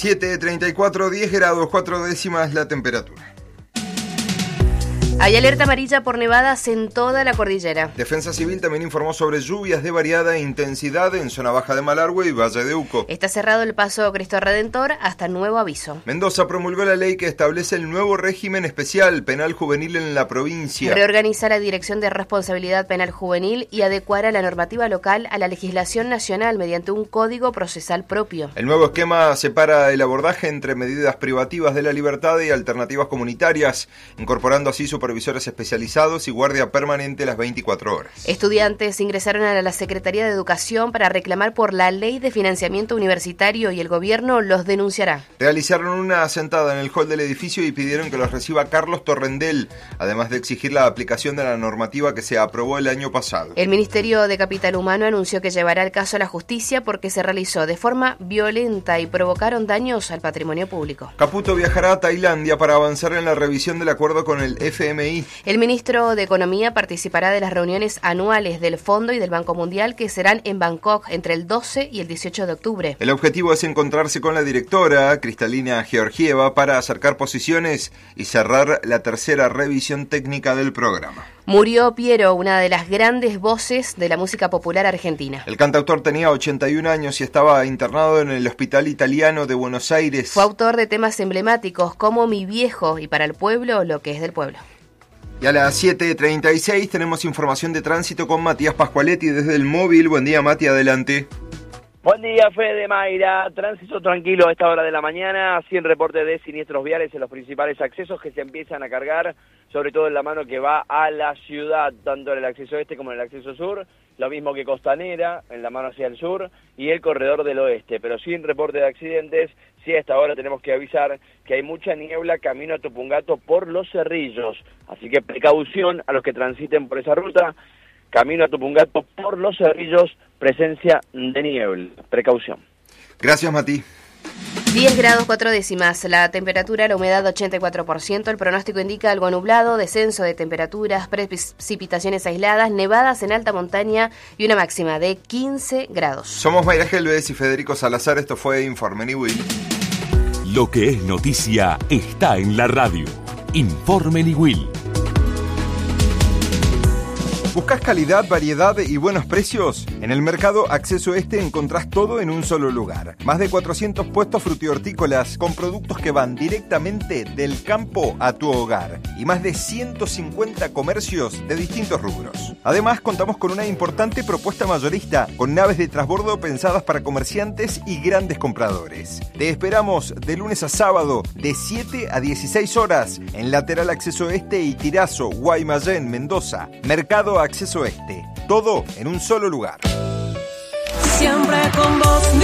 7:34, 10 grados, 4 décimas la temperatura. Hay alerta amarilla por nevadas en toda la cordillera. Defensa Civil también informó sobre lluvias de variada intensidad en zona baja de Malargüe y Valle de Uco. Está cerrado el paso Cristo Redentor hasta nuevo aviso. Mendoza promulgó la ley que establece el nuevo régimen especial penal juvenil en la provincia. Reorganiza la Dirección de Responsabilidad Penal Juvenil y adecuará la normativa local a la legislación nacional mediante un código procesal propio. El nuevo esquema separa el abordaje entre medidas privativas de la libertad y alternativas comunitarias, incorporando así supervisores especializados y guardia permanente las 24 horas. Estudiantes ingresaron a la Secretaría de Educación para reclamar por la ley de financiamiento universitario y el gobierno los denunciará. Realizaron una sentada en el hall del edificio y pidieron que los reciba Carlos Torrendel, además de exigir la aplicación de la normativa que se aprobó el año pasado. El Ministerio de Capital Humano anunció que llevará el caso a la justicia porque se realizó de forma violenta y provocaron daños al patrimonio público. Caputo viajará a Tailandia para avanzar en la revisión del acuerdo con el FMI. El ministro de Economía participará de las reuniones anuales del Fondo y del Banco Mundial que serán en Bangkok entre el 12 y el 18 de octubre. El objetivo es encontrarse con la directora, Cristalina Georgieva, para acercar posiciones y cerrar la tercera revisión técnica del programa. Murió Piero, una de las grandes voces de la música popular argentina. El cantautor tenía 81 años y estaba internado en el Hospital Italiano de Buenos Aires. Fue autor de temas emblemáticos como Mi Viejo y Para el Pueblo, lo que es del pueblo. Y a las 7:36 tenemos información de tránsito con Matías Pascualetti desde el móvil. Buen día, Mati, adelante. Buen día, Fede, Mayra. Tránsito tranquilo a esta hora de la mañana, sin reporte de siniestros viales en los principales accesos que se empiezan a cargar, sobre todo en la mano que va a la ciudad, tanto en el acceso este como en el acceso sur, lo mismo que Costanera, en la mano hacia el sur, y el corredor del oeste, pero sin reporte de accidentes. Sí, a esta hora tenemos que avisar que hay mucha niebla camino a Tupungato por los Cerrillos, así que precaución a los que transiten por esa ruta. Camino a Tupungato por los Cerrillos, presencia de niebla, precaución. Gracias, Mati. 10 grados 4 décimas, la temperatura, la humedad 84%, el pronóstico indica algo nublado, descenso de temperaturas, precipitaciones aisladas, nevadas en alta montaña y una máxima de 15 grados. Somos Mayra Gelbez y Federico Salazar, esto fue Informe Niwil. Lo que es noticia está en la radio. Informe Niwil. ¿Buscas calidad, variedad y buenos precios? En el Mercado Acceso Este encontrás todo en un solo lugar. Más de 400 puestos frutihortícolas con productos que van directamente del campo a tu hogar. Y más de 150 comercios de distintos rubros. Además, contamos con una importante propuesta mayorista, con naves de transbordo pensadas para comerciantes y grandes compradores. Te esperamos de lunes a sábado, de 7 a 16 horas, en Lateral Acceso Este y Tirazo, Guaymallén, Mendoza. Mercado Acceso Este. Todo en un solo lugar. Siempre con vos,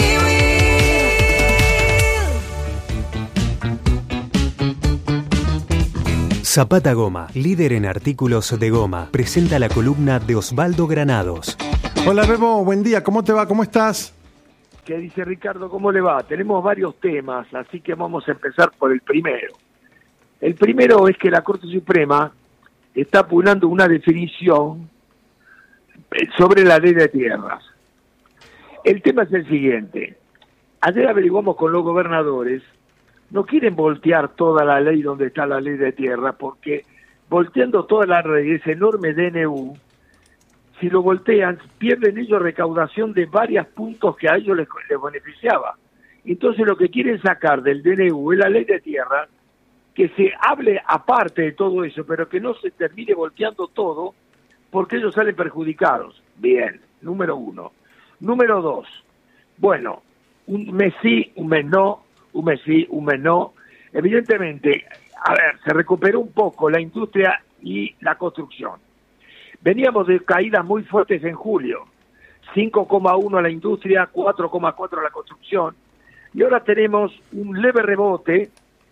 Zapata Goma, líder en artículos de goma, presenta la columna de Osvaldo Granados. Hola Remo, buen día, ¿cómo te va? ¿Cómo estás? ¿Qué dice Ricardo? ¿Cómo le va? Tenemos varios temas, así que vamos a empezar por el primero. El primero es que la Corte Suprema está apunando una definición sobre la ley de tierras. El tema es el siguiente. Ayer averiguamos con los gobernadores, no quieren voltear toda la ley donde está la ley de tierras, porque volteando toda la ley, ese enorme DNU, si lo voltean, pierden ellos recaudación de varios puntos que a ellos les beneficiaba. Entonces lo que quieren sacar del DNU es la ley de tierras, que se hable aparte de todo eso, pero que no se termine volteando todo, porque ellos salen perjudicados. Bien, número uno. Número dos, bueno, un mes sí, un mes no, un mes sí, un mes no. Evidentemente, a ver, se recuperó un poco la industria y la construcción. Veníamos de caídas muy fuertes en julio, 5,1 la industria, 4,4 la construcción, y ahora tenemos un leve rebote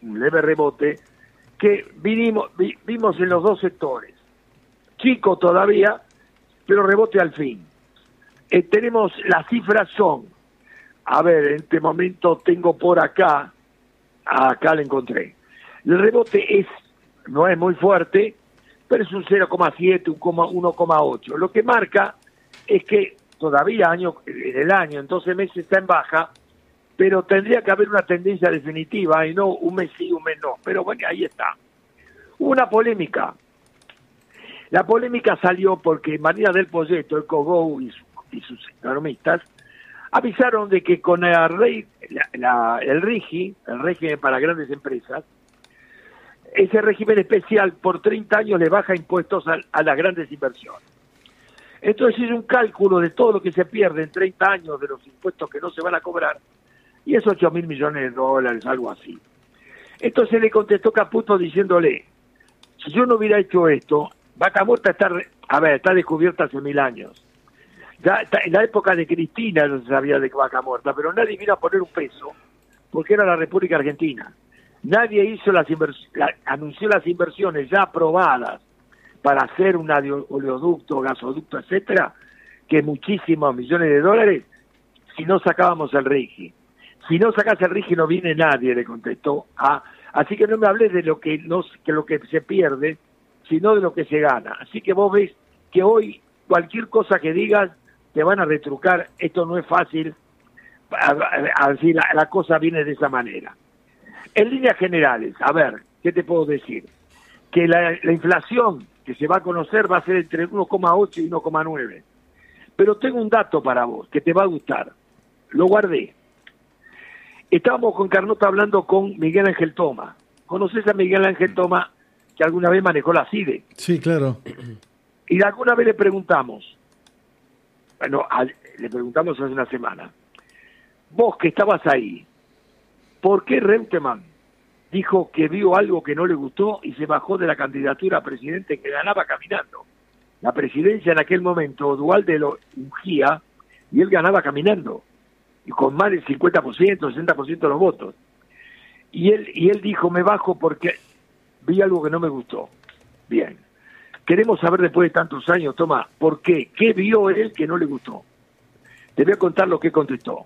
que vimos en los dos sectores. Chico todavía, pero rebote al fin. Tenemos, las cifras son, a ver, en este momento tengo por acá la encontré. El rebote no es muy fuerte, pero es un 0,7, un 1,8. Lo que marca es que todavía en el año, en 12 meses está en baja, pero tendría que haber una tendencia definitiva y no un mes sí, un mes no. Pero bueno, ahí está. Hubo una polémica. La polémica salió porque Marina del Poyeto, el COGO y sus economistas avisaron de que con el RIGI, el régimen para grandes empresas, ese régimen especial por 30 años le baja impuestos a las grandes inversiones. Entonces hizo un cálculo de todo lo que se pierde en 30 años de los impuestos que no se van a cobrar, y es 8.000 millones de dólares, algo así. Entonces le contestó Caputo diciéndole, si yo no hubiera hecho esto, Vaca Muerta está descubierta hace 1000 años. Ya en la época de Cristina no se sabía de Vaca Muerta, pero nadie vino a poner un peso, porque era la República Argentina. Nadie hizo anunció las inversiones ya aprobadas para hacer un oleoducto, gasoducto, etcétera, que muchísimos millones de dólares, si no sacábamos el RIGI. Si no sacás el RIGI no viene nadie, le contestó. Así que no me hables de lo que se pierde, sino de lo que se gana. Así que vos ves que hoy cualquier cosa que digas te van a retrucar. Esto no es fácil, así la cosa viene de esa manera. En líneas generales, a ver, ¿qué te puedo decir? Que la inflación que se va a conocer va a ser entre 1,8 y 1,9. Pero tengo un dato para vos que te va a gustar. Lo guardé. Estábamos con Carnota hablando con Miguel Ángel Toma. ¿Conoces a Miguel Ángel Toma, que alguna vez manejó la CIDE? Sí, claro. Y alguna vez le preguntamos, le preguntamos hace una semana, vos que estabas ahí, ¿por qué Reutemann dijo que vio algo que no le gustó y se bajó de la candidatura a presidente que ganaba caminando? La presidencia en aquel momento, Duhalde lo ungía y él ganaba caminando, y con más del 50%, 60% de los votos. Y él dijo, me bajo porque vi algo que no me gustó. Bien. Queremos saber después de tantos años, Tomás, ¿por qué? ¿Qué vio él que no le gustó? Te voy a contar lo que contestó.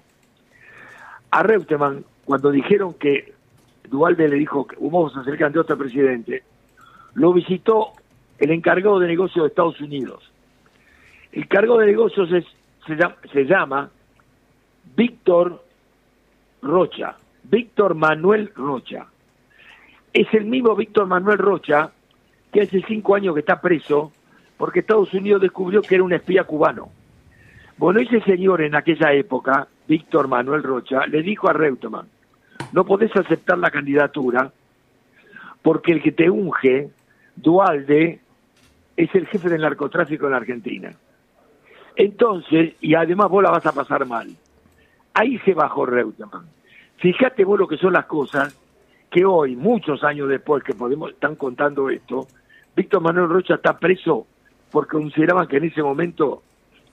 A Reutemann, cuando dijeron que Duhalde le dijo que vamos a ser candidato a presidente, lo visitó el encargado de negocios de Estados Unidos. El encargado de negocios se llama Víctor Rocha, Víctor Manuel Rocha. Es el mismo Víctor Manuel Rocha que hace 5 años que está preso porque Estados Unidos descubrió que era un espía cubano. Bueno, ese señor en aquella época, Víctor Manuel Rocha, le dijo a Reutemann, no podés aceptar la candidatura porque el que te unge, Duhalde, es el jefe del narcotráfico en la Argentina. Entonces, y además vos la vas a pasar mal. Ahí se bajó Reutemann. Fíjate vos lo que son las cosas, que hoy, muchos años después que están contando esto, Víctor Manuel Rocha está preso porque consideraban que en ese momento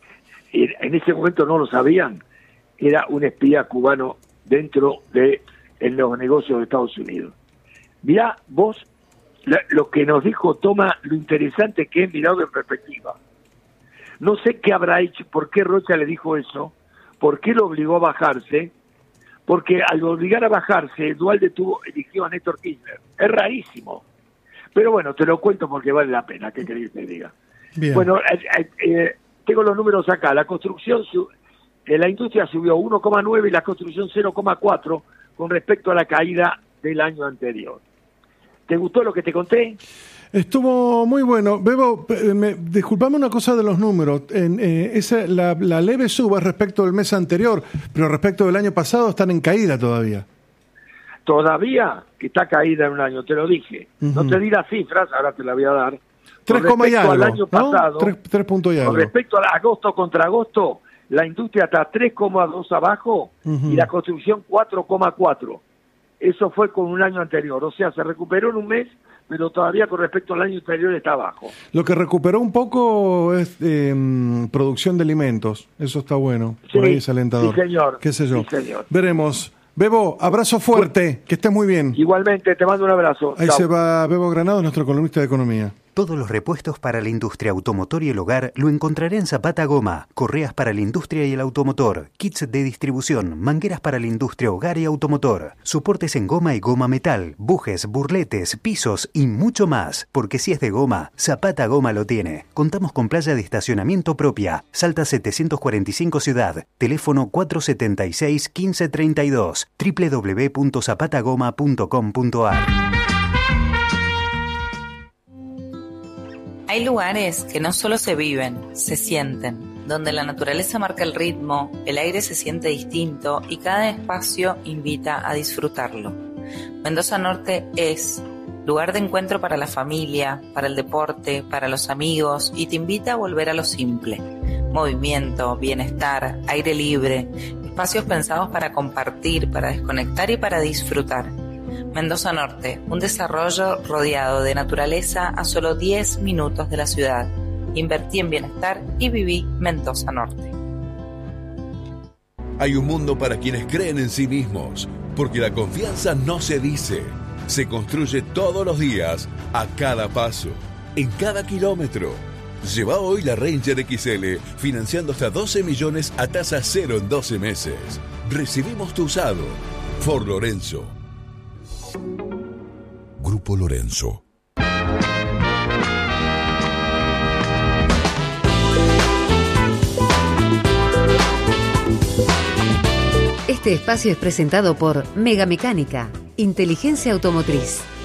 no lo sabían, era un espía cubano dentro de los negocios de Estados Unidos. Mirá vos lo que nos dijo Toma, lo interesante que es mirado en perspectiva. No sé qué habrá hecho, por qué Rocha le dijo eso, por qué lo obligó a bajarse, porque al obligar a bajarse, Duhalde eligió a Néstor Kirchner. Es rarísimo. Pero bueno, te lo cuento porque vale la pena, ¿qué querés que te diga? Bien. Bueno, tengo los números acá. La construcción, la industria subió 1,9 y la construcción 0,4 con respecto a la caída del año anterior. ¿Te gustó lo que te conté? Estuvo muy bueno. Bebo, disculpame una cosa de los números. La leve suba respecto del mes anterior, pero respecto del año pasado están en caída todavía. Todavía está caída en un año, te lo dije. No te di las cifras, ahora te la voy a dar. 3, y algo, al año pasado, 3 puntos y algo. Con respecto a agosto contra agosto, la industria está 3,2 abajo y la construcción 4,4. Eso fue con un año anterior. O sea, se recuperó en un mes, pero todavía con respecto al año anterior está abajo. Lo que recuperó un poco es producción de alimentos. Eso está bueno. Sí, por ahí es alentador. Sí, señor. ¿Qué sé yo? Sí, señor. Veremos. Bebo, abrazo fuerte. Que estés muy bien. Igualmente, te mando un abrazo. Ahí Chau. se va Bebo Granados, nuestro columnista de economía. Todos los repuestos para la industria automotor y el hogar lo encontraré en Zapata Goma. Correas para la industria y el automotor, kits de distribución, mangueras para la industria, hogar y automotor, soportes en goma y goma metal, bujes, burletes, pisos y mucho más. Porque si es de goma, Zapata Goma lo tiene. Contamos con playa de estacionamiento propia. Salta 745 Ciudad. Teléfono 476 1532. www.zapatagoma.com.ar. Hay lugares que no solo se viven, se sienten, donde la naturaleza marca el ritmo, el aire se siente distinto y cada espacio invita a disfrutarlo. Mendoza Norte es lugar de encuentro para la familia, para el deporte, para los amigos y te invita a volver a lo simple. Movimiento, bienestar, aire libre, espacios pensados para compartir, para desconectar y para disfrutar. Mendoza Norte, un desarrollo rodeado de naturaleza a solo 10 minutos de la ciudad. Invertí en bienestar y viví Mendoza Norte. Hay un mundo para quienes creen en sí mismos, porque la confianza no se dice, se construye todos los días, a cada paso, en cada kilómetro. Lleva hoy la Ranger XL, financiando hasta 12 millones a tasa cero en 12 meses. Recibimos tu usado. Ford Lorenzo. Grupo Lorenzo. Este espacio es presentado por Mega Mecánica, Inteligencia Automotriz.